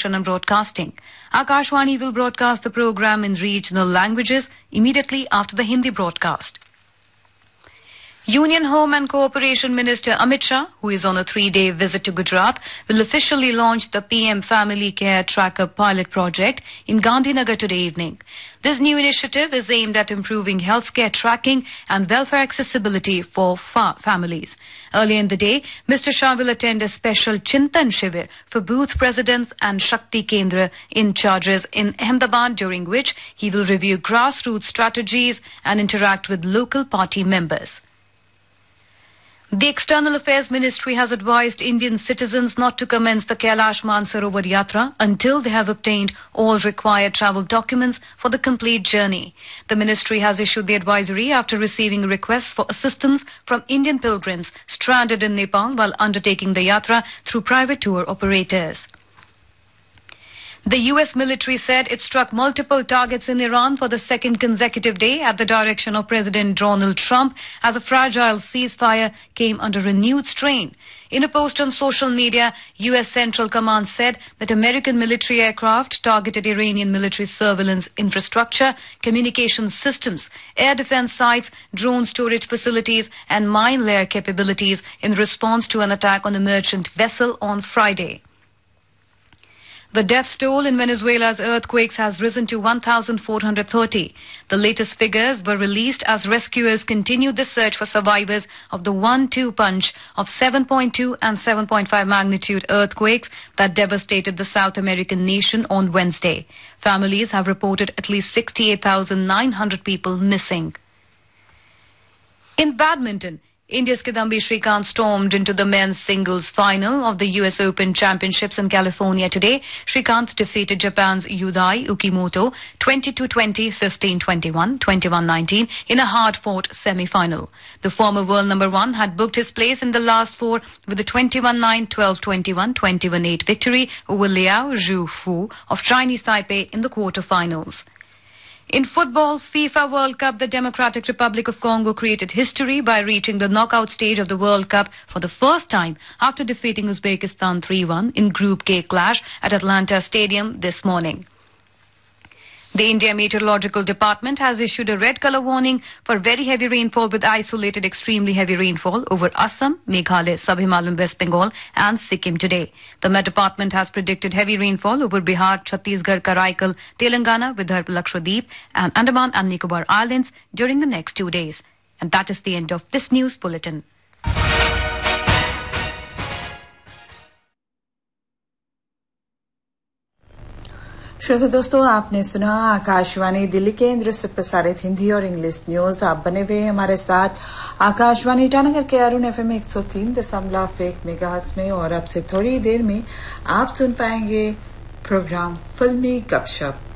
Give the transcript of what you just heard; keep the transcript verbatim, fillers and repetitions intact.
Information and Broadcasting. Akashvani will broadcast the program in regional languages immediately after the Hindi broadcast. Union Home and Cooperation Minister Amit Shah, who is on a three-day visit to Gujarat, will officially launch the P M Family Care Tracker pilot project in Gandhinagar today evening. This new initiative is aimed at improving healthcare tracking and welfare accessibility for fa- families. Earlier in the day, Mister Shah will attend a special Chintan Shivir for booth presidents and Shakti Kendra in charges in Ahmedabad, during which he will review grassroots strategies and interact with local party members. The External Affairs Ministry has advised Indian citizens not to commence the Kailash Mansarovar Yatra until they have obtained all required travel documents for the complete journey. The ministry has issued the advisory after receiving requests for assistance from Indian pilgrims stranded in Nepal while undertaking the yatra through private tour operators. The U S military said it struck multiple targets in Iran for the second consecutive day at the direction of President Donald Trump as a fragile ceasefire came under renewed strain. In a post on social media, U S Central Command said that American military aircraft targeted Iranian military surveillance infrastructure, communication systems, air defense sites, drone storage facilities, and mine layer capabilities in response to an attack on a merchant vessel on Friday. The death toll in Venezuela's earthquakes has risen to one thousand four hundred thirty. The latest figures were released as rescuers continued the search for survivors of the one two punch of seven point two and seven point five magnitude earthquakes that devastated the South American nation on Wednesday. Families have reported at least sixty-eight thousand nine hundred people missing. In badminton, India's Kidambi Srikanth stormed into the men's singles final of the U S Open Championships in California today. Srikanth defeated Japan's Yudai Ukimoto twenty-two twenty, fifteen twenty-one, twenty-one nineteen in a hard-fought semi-final. The former world number one had booked his place in the last four with a twenty-one nine, twelve twenty-one, twenty-one eight victory over Liao Zhufu of Chinese Taipei in the quarter-finals. In football, FIFA World Cup, the Democratic Republic of Congo created history by reaching the knockout stage of the World Cup for the first time after defeating Uzbekistan three one in Group K clash at Atlanta Stadium this morning. The India Meteorological Department has issued a red color warning for very heavy rainfall with isolated extremely heavy rainfall over Assam, Meghalaya, Sub-Himalayan West Bengal and Sikkim today. The Met Department has predicted heavy rainfall over Bihar, Chhattisgarh, Karaikal, Telangana, Vidarbha, Lakshadweep and Andaman and Nicobar Islands during the next two days. And that is the end of this news bulletin. श्रोता दोस्तों, आपने सुना आकाशवाणी दिल्ली केंद्र से प्रसारित हिंदी और English news. आप बने हुए हमारे साथ आकाशवाणी ईटानगर के अरुण एफएम एक सौ तीन दशमलव एक मेगाहर्ट्ज में, और अब से थोड़ी देर में आप सुन पाएंगे प्रोग्राम फिल्मी गपशप।